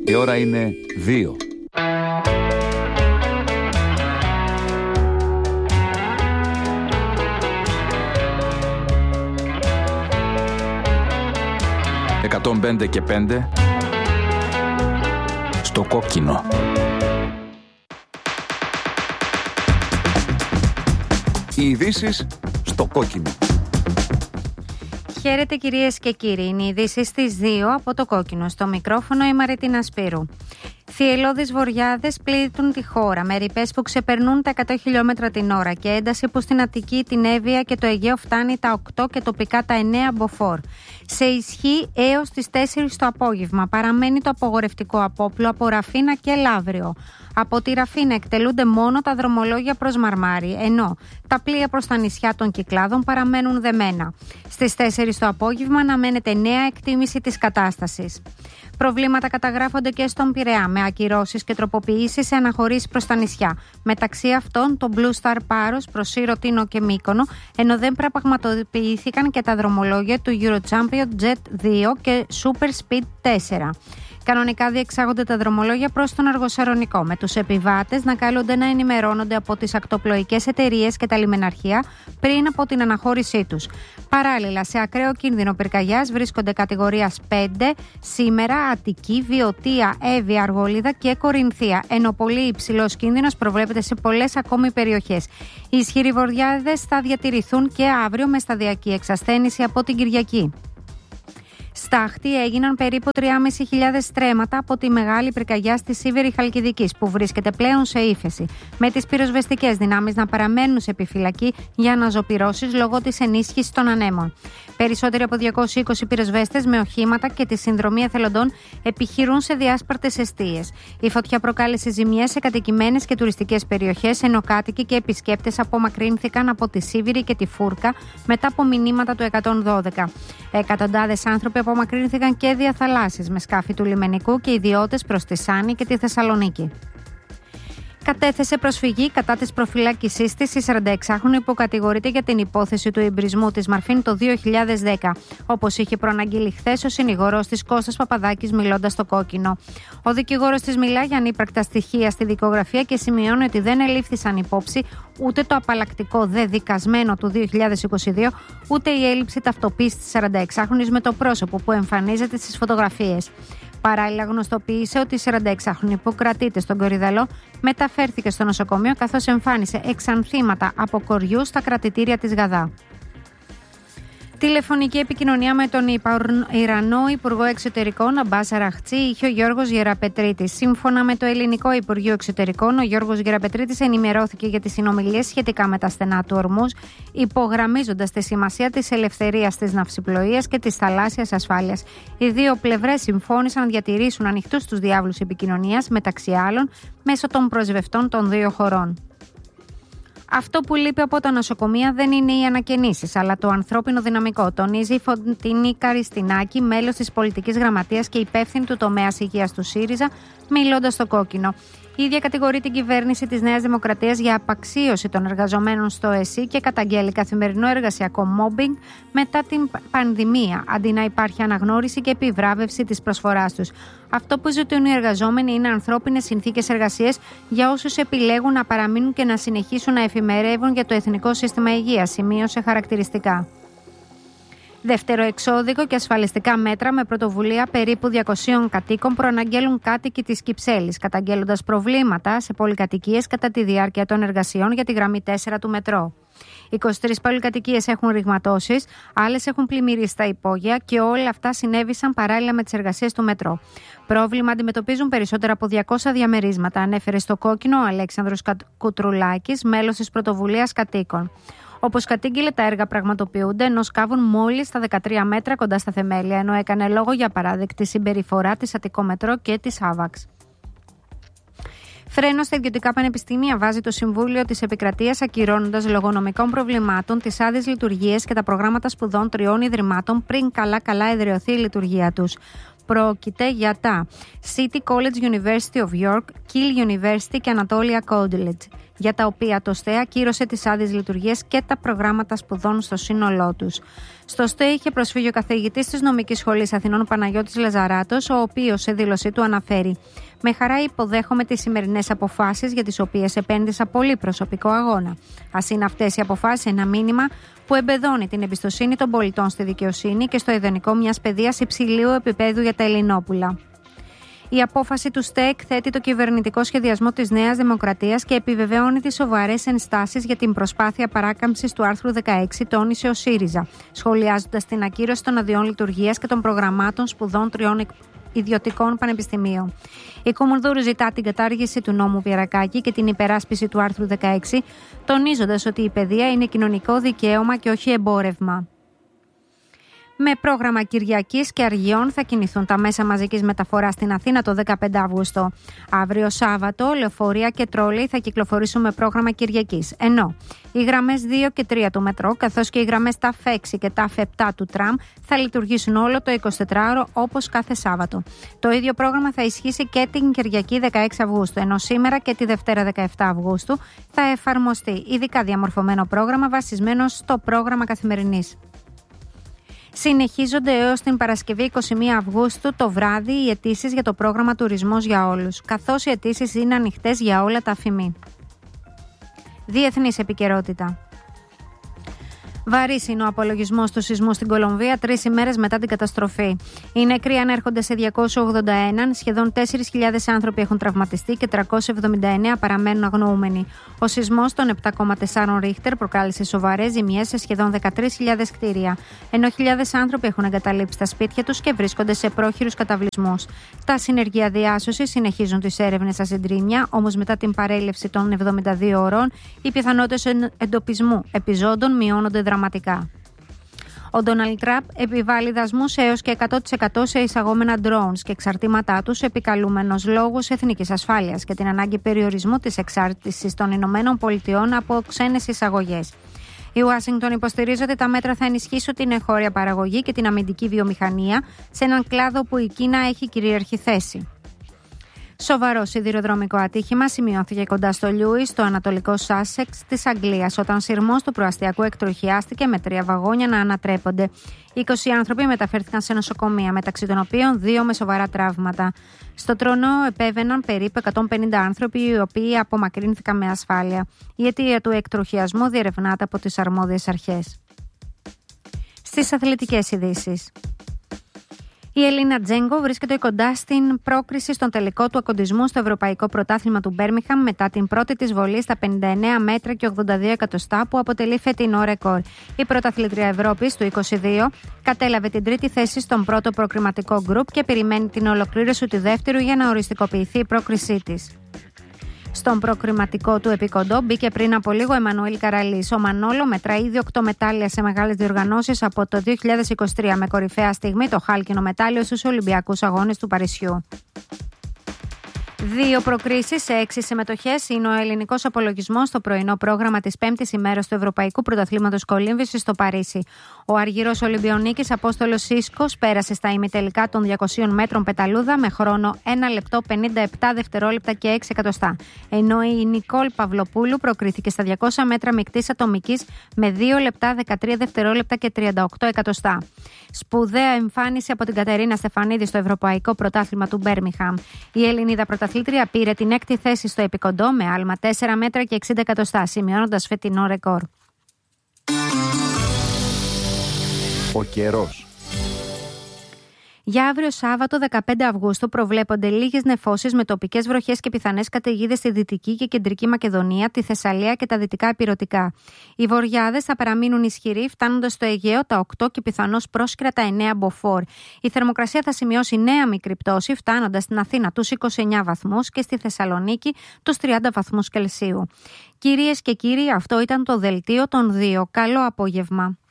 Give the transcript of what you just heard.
Η ώρα είναι 2. «105 και 5» στο κόκκινο. Οι ειδήσεις στο κόκκινο. Χαίρετε κυρίες και κύριοι, είναι οι ειδήσεις στις 2 από το κόκκινο. Στο μικρόφωνο η Μαρίτινα Σπύρου. Θυελλώδεις βοριάδες πλήττουν τη χώρα με ρηπές που ξεπερνούν τα 100 χιλιόμετρα την ώρα και ένταση που στην Αττική, την Εύβοια και το Αιγαίο φτάνει τα 8 και τοπικά τα 9 μποφόρ. Σε ισχύ έως τις 4 το απόγευμα παραμένει το απογορευτικό απόπλο από Ραφίνα και Λαύριο. Από τη Ραφίνα εκτελούνται μόνο τα δρομολόγια προς Μαρμάρι, ενώ τα πλοία προς τα νησιά των Κυκλάδων παραμένουν δεμένα. Στις 4 το απόγευμα αναμένεται νέα εκτίμηση της κατάστασης. Προβλήματα καταγράφονται και στον Πειραιά, με ακυρώσεις και τροποποιήσεις σε αναχωρήσεις προς τα νησιά. Μεταξύ αυτών το Blue Star Πάρος προς Σύρο, Τίνο και Μύκονο, ενώ δεν πραγματοποιήθηκαν και τα δρομολόγια του Eurochampion Jet 2 και Super Speed 4. Κανονικά διεξάγονται τα δρομολόγια προς τον Αργοσαρονικό, με τους επιβάτες να καλούνται να ενημερώνονται από τις ακτοπλοϊκές εταιρείες και τα λιμεναρχεία πριν από την αναχώρησή τους. Παράλληλα, σε ακραίο κίνδυνο πυρκαγιάς βρίσκονται κατηγορίας 5 σήμερα Αττική, Βιωτία, Εύβοια, Αργολίδα και Κορινθία, ενώ πολύ υψηλός κίνδυνος προβλέπεται σε πολλές ακόμη περιοχές. Οι ισχυροί βοριάδες θα διατηρηθούν και αύριο με σταδιακή εξασθένηση από την Κυριακή. Στα Αχτή έγιναν περίπου 3.500 στρέμματα από τη μεγάλη πυρκαγιά στη Σίβηρη Χαλκιδικής, που βρίσκεται πλέον σε ύφεση, με τις πυροσβεστικές δυνάμεις να παραμένουν σε επιφυλακή για αναζωπυρώσεις λόγω της ενίσχυσης των ανέμων. Περισσότεροι από 220 πυροσβέστες με οχήματα και τη συνδρομή εθελοντών επιχειρούν σε διάσπαρτες εστίες. Η φωτιά προκάλεσε ζημιές σε κατοικημένες και τουριστικές περιοχές, ενώ κάτοικοι και επισκέπτες απομακρύνθηκαν από τη Σίβηρη και τη Φούρκα μετά από μηνύματα του 112. Εκατοντάδες άνθρωποι απομακρύνθηκαν και διαθαλάσσιες με σκάφη του λιμενικού και ιδιώτες προς τη Σάνη και τη Θεσσαλονίκη. Κατέθεσε προσφυγή κατά της προφυλάκησής της η 46χρονη που κατηγορείται για την υπόθεση του εμπρισμού της Μαρφίν το 2010, όπως είχε προαναγγείλει χθες ο συνηγόρος της Κώστας Παπαδάκης μιλώντας στο κόκκινο. Ο δικηγόρος της μιλά για ανύπαρκτα στοιχεία στη δικογραφία και σημειώνει ότι δεν ελήφθησαν υπόψη ούτε το απαλλακτικό δεδικασμένο του 2022, ούτε η έλλειψη ταυτοποίησης της 46χρονης με το πρόσωπο που εμφανίζεται στις φωτογραφίες. Παράλληλα, γνωστοποίησε ότι η 46χρονη που κρατείται στον Κορυδαλό μεταφέρθηκε στο νοσοκομείο, καθώς εμφάνισε εξανθήματα από κοριού στα κρατητήρια της Γαδά. Τηλεφωνική επικοινωνία με τον Ιρανό Υπουργό Εξωτερικών Αμπάς Αραχτσί είχε ο Γιώργος Γεραπετρίτης. Σύμφωνα με το Ελληνικό Υπουργείο Εξωτερικών, ο Γιώργος Γεραπετρίτης ενημερώθηκε για τις συνομιλίες σχετικά με τα στενά του Ορμούζ, υπογραμμίζοντας τη σημασία της ελευθερίας της ναυσιπλοείας και της θαλάσσιας ασφάλειας. Οι δύο πλευρές συμφώνησαν να διατηρήσουν ανοιχτούς τους διάβλους επικοινωνίας, μεταξύ άλλων, μέσω των πρεσβευτών των δύο χωρών. Αυτό που λείπει από τα νοσοκομεία δεν είναι οι ανακαινήσεις, αλλά το ανθρώπινο δυναμικό, τονίζει η Φωτεινή Καριστινάκη, μέλος της πολιτικής γραμματείας και υπεύθυνη του τομέα υγείας του ΣΥΡΙΖΑ, μιλώντας στο κόκκινο. Η ίδια κατηγορεί την κυβέρνηση της Νέας Δημοκρατίας για απαξίωση των εργαζομένων στο ΕΣΥ και καταγγέλει καθημερινό εργασιακό μόμπινγκ μετά την πανδημία, αντί να υπάρχει αναγνώριση και επιβράβευση της προσφοράς τους. Αυτό που ζητούν οι εργαζόμενοι είναι ανθρώπινες συνθήκες εργασίας για όσους επιλέγουν να παραμείνουν και να συνεχίσουν να εφημερεύουν για το Εθνικό Σύστημα Υγείας, σημείωσε χαρακτηριστικά. Δεύτερο εξώδικο και ασφαλιστικά μέτρα με πρωτοβουλία περίπου 200 κατοίκων προαναγγέλουν κάτοικοι της Κυψέλης, καταγγέλλοντας προβλήματα σε πολυκατοικίες κατά τη διάρκεια των εργασιών για τη γραμμή 4 του μετρό. 23 πολυκατοικίες έχουν ρηγματώσεις, άλλες έχουν πλημμυρίσει στα υπόγεια και όλα αυτά συνέβησαν παράλληλα με τις εργασίες του μετρό. Πρόβλημα αντιμετωπίζουν περισσότερα από 200 διαμερίσματα, ανέφερε στο κόκκινο ο Αλέξανδρος Κουτρουλάκης, μέλος της πρωτοβουλίας κατοίκων. Όπως κατήγγειλε, τα έργα πραγματοποιούνται ενώ σκάβουν μόλις στα 13 μέτρα κοντά στα θεμέλια, ενώ έκανε λόγο για παράδεκτη συμπεριφορά της Αττικό Μετρό και της Άβαξ. Φρένο στα ιδιωτικά πανεπιστήμια βάζει το Συμβούλιο της Επικρατείας, ακυρώνοντας λόγω νομικών προβλημάτων τις άδειες λειτουργίες και τα προγράμματα σπουδών 3 ιδρυμάτων πριν καλά εδραιωθεί η λειτουργία τους. Πρόκειται για τα City College University of York, Keele University και Anatolia College, για τα οποία το ΣΤΕ ακύρωσε τις άδειες λειτουργίας και τα προγράμματα σπουδών στο σύνολό τους. Στο ΣΤΕ είχε προσφύγει ο καθηγητής της Νομικής Σχολής Αθηνών Παναγιώτης Λαζαράτος, ο οποίος σε δήλωσή του αναφέρει: «Με χαρά υποδέχομαι τις σημερινές αποφάσεις για τις οποίες επένδυσα πολύ προσωπικό αγώνα. Ας είναι αυτές οι αποφάσεις ένα μήνυμα που εμπεδώνει την εμπιστοσύνη των πολιτών στη δικαιοσύνη και στο ιδανικό μιας παιδείας υψηλού επίπεδου για τα Ελληνόπουλα». Η απόφαση του ΣΤΕ εκθέτει το κυβερνητικό σχεδιασμό της Νέας Δημοκρατίας και επιβεβαιώνει τις σοβαρές ενστάσεις για την προσπάθεια παράκαμψης του άρθρου 16, τόνισε ο ΣΥΡΙΖΑ, σχολιάζοντας την ακύρωση των αδειών λειτουργίας και των προγραμμάτων σπουδών 3 ιδιωτικών πανεπιστημίων. Η Κουμουνδούρου ζητά την κατάργηση του νόμου Πιερακάκη και την υπεράσπιση του άρθρου 16, τονίζοντας ότι η παιδεία είναι κοινωνικό δικαίωμα και όχι εμπόρευμα. Με πρόγραμμα Κυριακής και Αργιών θα κινηθούν τα μέσα μαζικής μεταφοράς στην Αθήνα το 15 Αύγουστο. Αύριο Σάββατο, λεωφορεία και τρόλεϊ θα κυκλοφορήσουν με πρόγραμμα Κυριακής. Ενώ οι γραμμές 2 και 3 του μετρό, καθώς και οι γραμμές ΤΑΦ 6 και ΤΑΦ 7 του τραμ θα λειτουργήσουν όλο το 24ωρο όπως κάθε Σάββατο. Το ίδιο πρόγραμμα θα ισχύσει και την Κυριακή 16 Αυγούστου, ενώ σήμερα και τη Δευτέρα 17 Αυγούστου θα εφαρμοστεί ειδικά διαμορφωμένο πρόγραμμα βασισμένο στο πρόγραμμα καθημερινής. Συνεχίζονται έως την Παρασκευή 21 Αυγούστου το βράδυ οι αιτήσεις για το πρόγραμμα Τουρισμός για όλους, καθώς οι αιτήσεις είναι ανοιχτές για όλα τα αφημί. Διεθνής επικαιρότητα. Βαρύς είναι ο απολογισμός του σεισμού στην Κολομβία 3 ημέρες μετά την καταστροφή. Οι νεκροί ανέρχονται σε 281, σχεδόν 4.000 άνθρωποι έχουν τραυματιστεί και 379 παραμένουν αγνοούμενοι. Ο σεισμός των 7,4 Ρίχτερ προκάλεσε σοβαρές ζημιές σε σχεδόν 13.000 κτίρια, ενώ χιλιάδες άνθρωποι έχουν εγκαταλείψει τα σπίτια τους και βρίσκονται σε πρόχειρους καταβλισμούς. Τα συνεργεία διάσωσης συνεχίζουν τις έρευνες στα συντρίμμια, όμως μετά την παρέλευση των 72 ωρών, οι πιθανότητες εντοπισμού επιζώντων μειώνονται δραματικά. Ο Ντόναλντ Τραμπ επιβάλλει δασμούς έως και 100% σε εισαγόμενα drones και εξαρτήματά τους, επικαλούμενος λόγους εθνικής ασφάλειας και την ανάγκη περιορισμού της εξάρτησης των Ηνωμένων Πολιτειών από ξένες εισαγωγές. Η Ουάσιγκτον υποστηρίζει ότι τα μέτρα θα ενισχύσουν την εγχώρια παραγωγή και την αμυντική βιομηχανία σε έναν κλάδο που η Κίνα έχει κυρίαρχη θέση. Σοβαρό σιδηροδρομικό ατύχημα σημειώθηκε κοντά στο Λιούι, στο ανατολικό Σάσεξ της Αγγλίας, όταν σειρμός του προαστιακού εκτροχιάστηκε με 3 βαγόνια να ανατρέπονται. 20 άνθρωποι μεταφέρθηκαν σε νοσοκομεία, μεταξύ των οποίων 2 με σοβαρά τραύματα. Στο τρονό επέβαιναν περίπου 150 άνθρωποι, οι οποίοι απομακρύνθηκαν με ασφάλεια. Η αιτία του εκτροχιασμού διερευνάται από τις αρμόδιες αρχές. Στις αθλητικές ειδήσεις. Η Ελίνα Τζέγκο βρίσκεται κοντά στην πρόκριση στον τελικό του ακοντισμού στο Ευρωπαϊκό Πρωτάθλημα του Μπέρμιγχαμ μετά την πρώτη της βολή στα 59 μέτρα και 82 εκατοστά που αποτελεί φετινό ρεκόρ. Η πρωταθλήτρια Ευρώπης του 22 κατέλαβε την τρίτη θέση στον πρώτο προκριματικό γκρουπ και περιμένει την ολοκλήρωση του δεύτερου για να οριστικοποιηθεί η πρόκρισή της. Στον προκριματικό του επικοντό μπήκε πριν από λίγο ο Εμμανουήλ Καραλής. Ο Μανόλο μετράει ήδη 8 μετάλλια σε μεγάλες διοργανώσεις από το 2023, με κορυφαία στιγμή το χάλκινο μετάλλιο στους Ολυμπιακούς Αγώνες του Παρισιού. 2 προκρίσεις σε 6 συμμετοχές είναι ο ελληνικός απολογισμός στο πρωινό πρόγραμμα της 5ης ημέρας του Ευρωπαϊκού Πρωταθλήματος Κολύμβησης στο Παρίσι. Ο αργυρός Ολυμπιονίκης Απόστολος Σίσκος πέρασε στα ημιτελικά των 200 μέτρων πεταλούδα με χρόνο 1 λεπτό 57 δευτερόλεπτα και 6 εκατοστά. Ενώ η Νικόλ Παυλοπούλου προκρίθηκε στα 200 μέτρα μεικτής ατομικής με 2 λεπτά 13 δευτερόλεπτα και 38 εκατοστά. Σπουδαία εμφάνιση από την Κατερίνα Στεφανίδη στο Ευρωπαϊκό Πρωτάθλημα του Μπέρμιγχαμ. Η Ελληνίδα πρωταθλήτρια πήρε την 6η θέση στο επικοντό με άλμα 4 μέτρα και 60 εκατοστά, σημειώνοντας φετινό ρεκόρ. Ο καιρός. Για αύριο Σάββατο 15 Αυγούστου προβλέπονται λίγες νεφώσεις με τοπικές βροχές και πιθανές καταιγίδες στη Δυτική και Κεντρική Μακεδονία, τη Θεσσαλία και τα Δυτικά Ηπειρωτικά. Οι βοριάδες θα παραμείνουν ισχυροί, φτάνοντας στο Αιγαίο τα 8 και πιθανώς πρόσκαιρα τα 9 μποφόρ. Η θερμοκρασία θα σημειώσει νέα μικρή πτώση, φτάνοντας στην Αθήνα τους 29 βαθμούς και στη Θεσσαλονίκη τους 30 βαθμούς Κελσίου. Κυρίες και κύριοι, αυτό ήταν το δελτίο των 2. Καλό απόγευμα.